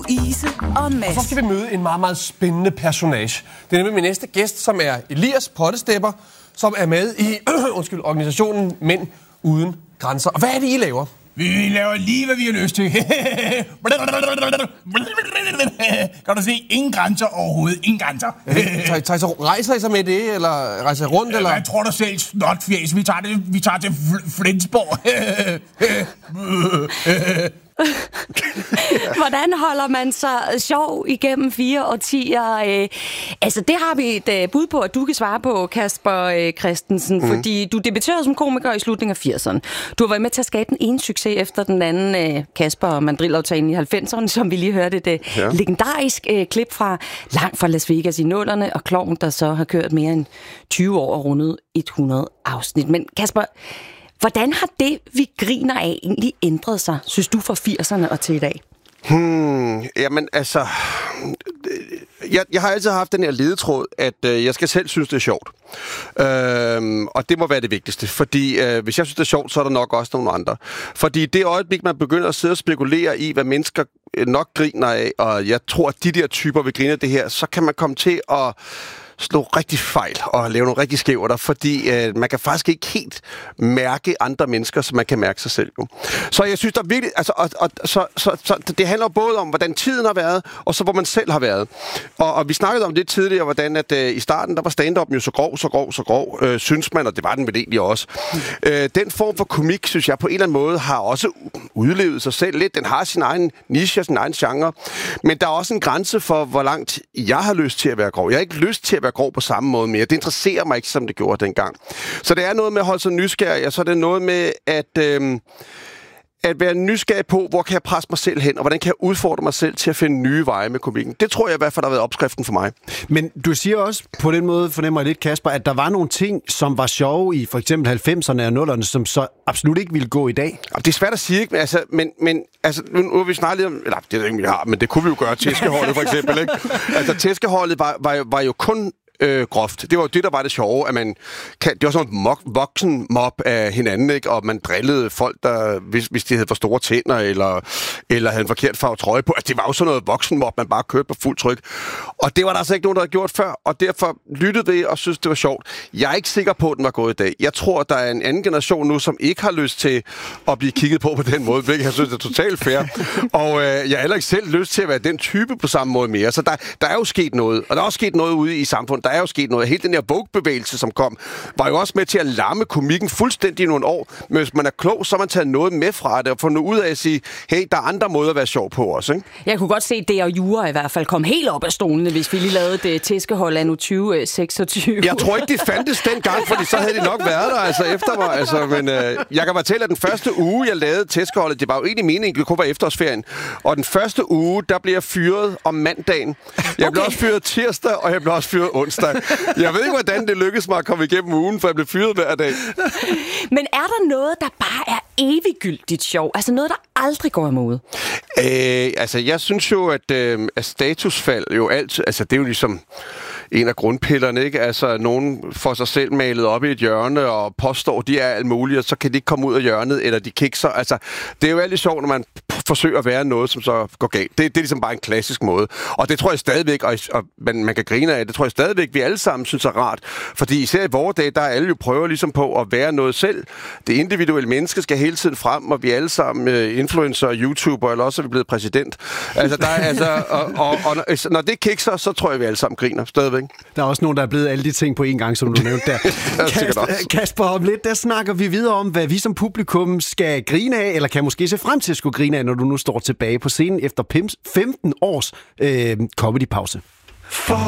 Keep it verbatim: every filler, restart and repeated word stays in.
Louise og Mads. Og så skal vi møde en meget, meget spændende personage. Det er nemlig min næste gæst, som er Elias Pottestepper, som er med i undskyld, organisationen Mænd Uden Grænser. Og hvad er det, I laver? Vi laver lige, hvad vi har lyst til. Kan du se? Ingen grænser overhovedet. Ingen grænser. Rejser I så med det, eller rejser I rundt? Eller? Jeg tror du selv, snotfjæs. Vi tager, det, vi tager til Flensborg. Hvordan holder man sig sjov igennem fire årtier? Øh, altså, det har vi et uh, bud på, at du kan svare på, Kasper uh, Christensen, mm. fordi du debuterede som komiker i slutningen af firserne. Du har været med til at skabe den ene succes efter den anden, uh, Kasper og Mandrill-aftalen i halvfemserne, som vi lige hørte et uh, ja. legendarisk uh, klip fra langt fra Las Vegas i nullerne, og Klovn, der så har kørt mere end tyve år og rundet hundrede afsnit. Men Kasper, hvordan har det, vi griner af, egentlig ændret sig, synes du, fra firserne og til i dag? Hmm, jamen altså, jeg, jeg har altid haft den her ledetråd, at øh, jeg skal selv synes, det er sjovt. Øhm, og det må være det vigtigste, fordi øh, hvis jeg synes, det er sjovt, så er der nok også nogle andre. Fordi det øjeblik, man begynder at sidde og spekulere i, hvad mennesker nok griner af, og jeg tror, at de der typer vil grine af det her, så kan man komme til at slå rigtig fejl og lave nogle rigtig skæverter, fordi øh, man kan faktisk ikke helt mærke andre mennesker, som man kan mærke sig selv. Jo. Så jeg synes, der virkelig, altså, og, og, så, så, så det handler både om, hvordan tiden har været, og så hvor man selv har været. Og, og vi snakkede om det tidligere, hvordan at øh, i starten, der var stand-up jo så grov, så grov, så grov, øh, synes man, og det var den vel egentlig også. Øh, den form for komik, synes jeg, på en eller anden måde har også udlevet sig selv lidt. Den har sin egen niche, sin egen genre. Men der er også en grænse for, hvor langt jeg har lyst til at være grov. Jeg har ikke lyst til at være grov på samme måde mere. Det interesserer mig ikke, som det gjorde dengang. Så det er noget med at holde sig nysgerrig, og så er det noget med at, øh, at være nysgerrig på, hvor kan jeg presse mig selv hen, og hvordan kan jeg udfordre mig selv til at finde nye veje med komikken. Det tror jeg i hvert fald har været opskriften for mig. Men du siger også på den måde, fornemmer jeg lidt, Kasper, at der var nogle ting, som var sjove i for eksempel halvfemserne og nullerne, som så absolut ikke ville gå i dag. Det er svært at sige, ikke? Altså, men, men altså, nu har vi snakket lidt om, eller det er det ikke, vi har, men det kunne vi jo gøre, tæskeholdet for eksempel, ikke? Altså, tæskeholdet var, var, var jo kun Øh, groft. Det var det, der var det sjove, at man kan, det var sådan en mok, voksen mob af hinanden, ikke? Og man drillede folk, der, hvis, hvis de havde for store tænder, eller, eller havde en forkert farve trøje på. Altså, det var jo sådan noget voksen mob, man bare kørte på fuld tryk. Og det var der altså ikke nogen, der havde gjort før, og derfor lyttede det og synes det var sjovt. Jeg er ikke sikker på, at den var gået i dag. Jeg tror, der er en anden generation nu, som ikke har lyst til at blive kigget på på den måde, hvilket jeg synes er totalt fair. Og øh, jeg har heller ikke selv lyst til at være den type på samme måde mere. Så der, der er jo sket noget, og der er også sket noget ude i samfundet. Der er jo sket noget. Hele den her Vogue-bevægelse, som kom, var jo også med til at lamme komikken fuldstændig i nogle år. Men hvis man er klog, så har man taget noget med fra det, og fundet ud af at sige, hey, der er andre måder at være sjov på os, ikke? Jeg kunne godt se, at det og jura i hvert fald kom helt op af stolene, hvis vi lige lavede det tæskehold anno tyve seksogtyve. Jeg tror ikke, det fandtes dengang, fordi så havde de nok været der, altså efter mig. Altså, men øh, jeg kan fortælle, at den første uge, jeg lavede tæskeholdet, det var jo egentlig meningen, det kunne være efterårsferien. Og den første uge, der blev jeg fyret om mandagen. Jeg blev okay. også fyret tirsdag, og jeg blev også fyret onsdag. Jeg ved ikke, hvordan det lykkedes mig at komme igennem ugen, for jeg blev fyret hver dag. Men er der noget, der bare er eviggyldigt sjov? Altså noget, der aldrig går imod? Øh, altså, jeg synes jo, at, øh, at statusfald jo altid... Altså, det er jo ligesom en af grundpillerne, ikke? Altså, nogen får sig selv malet op i et hjørne og påstår, de er alt muligt, og så kan de ikke komme ud af hjørnet, eller de kikser. Altså, det er jo altid sjovt, når man forsøger at være noget, som så går galt. Det, det er ligesom bare en klassisk måde. Og det tror jeg stadigvæk, og, og man, man kan grine af, det tror jeg stadigvæk, vi alle sammen synes er rart. Fordi især i vores dag, der er alle jo prøver ligesom på at være noget selv. Det individuelle menneske skal hele tiden frem, og vi er alle sammen uh, influencer og YouTuber, eller også er vi blevet præsident. Altså, der er, altså, og, og, og når, når det kikser, så tror jeg, vi alle sammen griner stadigvæk. Der er også nogen, der er blevet alle de ting på en gang, som du nævnte der. Kasper, Kasper, om lidt, der snakker vi videre om, hvad vi som publikum skal grine af, eller kan måske se frem til at skulle grine af, når du nu står tilbage på scenen efter femten års øh, comedy-pause.